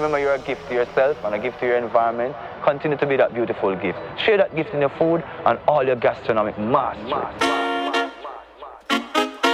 remember you're a gift to yourself and a gift to your environment. Continue to be that beautiful gift. Share that gift in your food and all your gastronomic mastery.